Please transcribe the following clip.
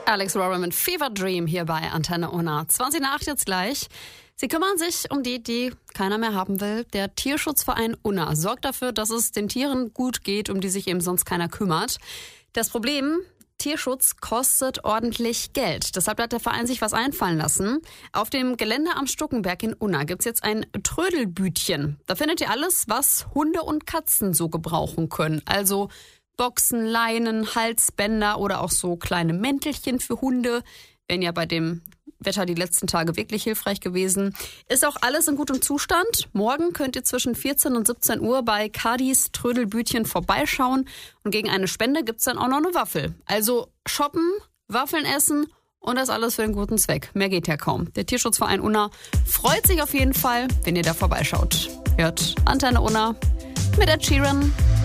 Alex Rora mit Fever Dream hier bei Antenne Unna. 20 nach 8 jetzt gleich. Sie kümmern sich um die keiner mehr haben will. Der Tierschutzverein Unna sorgt dafür, dass es den Tieren gut geht, um die sich eben sonst keiner kümmert. Das Problem: Tierschutz kostet ordentlich Geld. Deshalb hat der Verein sich was einfallen lassen. Auf dem Gelände am Stuckenberg in Unna gibt's jetzt ein Trödelbütchen. Da findet ihr alles, was Hunde und Katzen so gebrauchen können. Also Boxen, Leinen, Halsbänder oder auch so kleine Mäntelchen für Hunde. Wären ja bei dem Wetter die letzten Tage wirklich hilfreich gewesen. Ist auch alles in gutem Zustand. Morgen könnt ihr zwischen 14 und 17 Uhr bei Kadis Trödelbütchen vorbeischauen. Und gegen eine Spende gibt's dann auch noch eine Waffel. Also shoppen, Waffeln essen und das alles für den guten Zweck. Mehr geht ja kaum. Der Tierschutzverein Unna freut sich auf jeden Fall, wenn ihr da vorbeischaut. Hört Antenne Unna mit Ed Sheeran.